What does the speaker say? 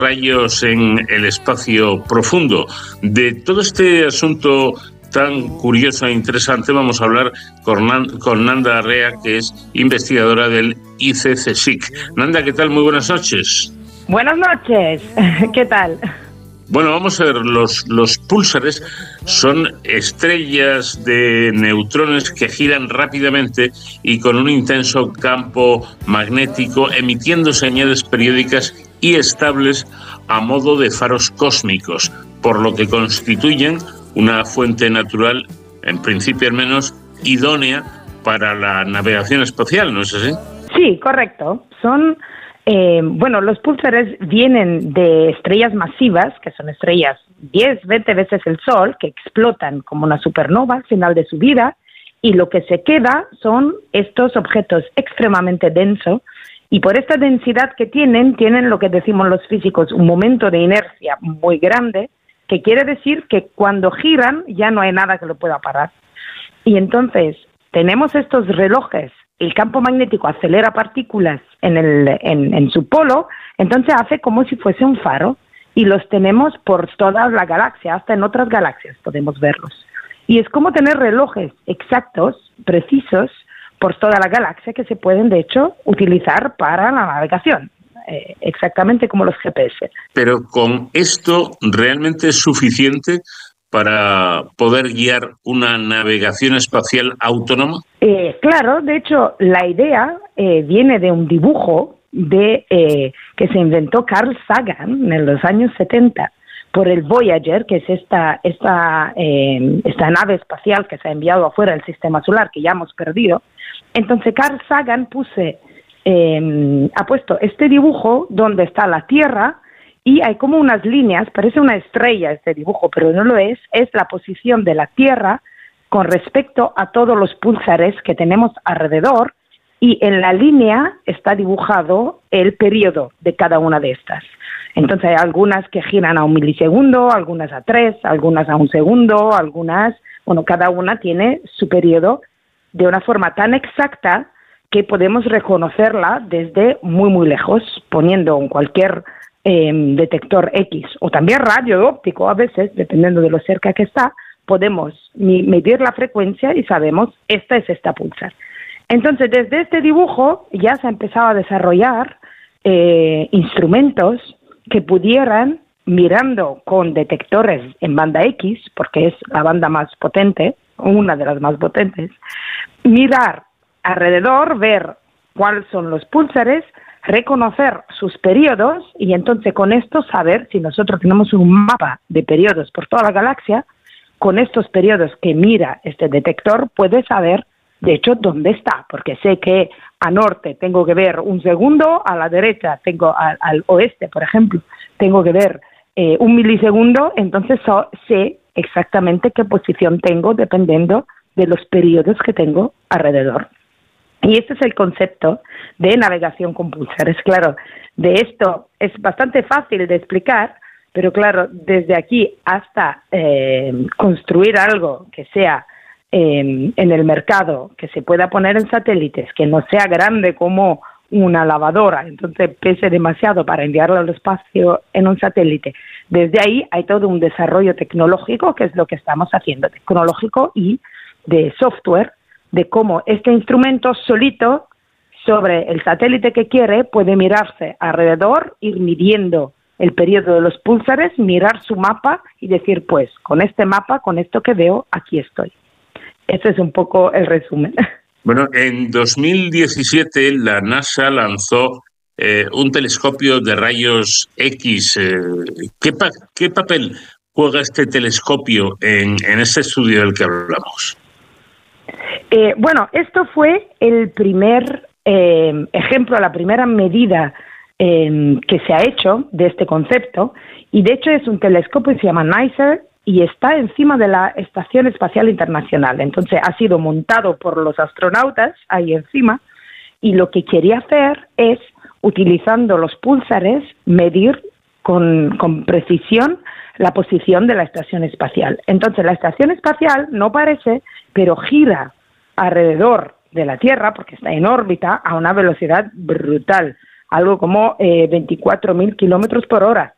rayos en el espacio profundo. De todo este asunto tan curioso e interesante vamos a hablar con Nanda Arrea, que es investigadora del ICCSIC. Nanda, ¿qué tal? Muy buenas noches. Buenas noches, ¿qué tal? Bueno, vamos a ver, los púlsares son estrellas de neutrones que giran rápidamente y con un intenso campo magnético, emitiendo señales periódicas y estables a modo de faros cósmicos, por lo que constituyen una fuente natural, en principio al menos, idónea para la navegación espacial, ¿no es así? Sí, correcto. Son... los púlsares vienen de estrellas masivas, que son estrellas 10, 20 veces el Sol, que explotan como una supernova al final de su vida, y lo que se queda son estos objetos extremadamente densos, y por esta densidad que tienen lo que decimos los físicos, un momento de inercia muy grande, que quiere decir que cuando giran ya no hay nada que lo pueda parar. Y entonces tenemos estos relojes. El campo magnético acelera partículas en su polo, entonces hace como si fuese un faro, y los tenemos por toda la galaxia, hasta en otras galaxias podemos verlos. Y es como tener relojes exactos, precisos, por toda la galaxia, que se pueden, de hecho, utilizar para la navegación, exactamente como los GPS. Pero con esto, ¿realmente es suficiente para poder guiar una navegación espacial autónoma? Claro, de hecho, la idea viene de un dibujo que se inventó Carl Sagan en los años 70 por el Voyager, que es esta nave espacial que se ha enviado afuera del sistema solar, que ya hemos perdido. Entonces, Carl Sagan ha puesto este dibujo donde está la Tierra, y hay como unas líneas, parece una estrella este dibujo, pero no lo es la posición de la Tierra con respecto a todos los púlsares que tenemos alrededor, y en la línea está dibujado el periodo de cada una de estas. Entonces hay algunas que giran a 1 milisegundo, algunas a 3, algunas a 1 segundo, cada una tiene su periodo de una forma tan exacta que podemos reconocerla desde muy, muy lejos, poniendo en cualquier detector X o también radio óptico a veces, dependiendo de lo cerca que está, podemos medir la frecuencia y sabemos esta pulsar. Entonces, desde este dibujo ya se ha empezado a desarrollar instrumentos que pudieran, mirando con detectores en banda X, porque es la banda más potente, una de las más potentes, mirar alrededor, ver cuáles son los púlsares, reconocer sus periodos, y entonces con esto saber si nosotros tenemos un mapa de periodos por toda la galaxia. Con estos periodos que mira este detector puede saber, de hecho, dónde está, porque sé que a norte tengo que ver 1 segundo, a la derecha al oeste, por ejemplo, tengo que ver 1 milisegundo, entonces sé exactamente qué posición tengo dependiendo de los periodos que tengo alrededor. Y este es el concepto de navegación con púlsares. Claro, de esto es bastante fácil de explicar, pero claro, desde aquí hasta construir algo que sea en el mercado, que se pueda poner en satélites, que no sea grande como una lavadora, entonces pese demasiado para enviarlo al espacio en un satélite. Desde ahí hay todo un desarrollo tecnológico, que es lo que estamos haciendo, tecnológico y de software, de cómo este instrumento solito sobre el satélite que quiere puede mirarse alrededor, ir midiendo el periodo de los púlsares, mirar su mapa y decir, pues, con este mapa, con esto que veo, aquí estoy. Ese es un poco el resumen. Bueno, en 2017 la NASA lanzó un telescopio de rayos X. ¿Qué papel juega este telescopio en este estudio del que hablamos? Esto fue el primer ejemplo, la primera medida que se ha hecho de este concepto, y de hecho es un telescopio que se llama NICER y está encima de la Estación Espacial Internacional. Entonces ha sido montado por los astronautas ahí encima, y lo que quería hacer es, utilizando los púlsares, medir con precisión la posición de la estación espacial. Entonces la estación espacial no parece, pero gira alrededor de la Tierra, porque está en órbita, a una velocidad brutal, algo como 24.000 kilómetros por hora.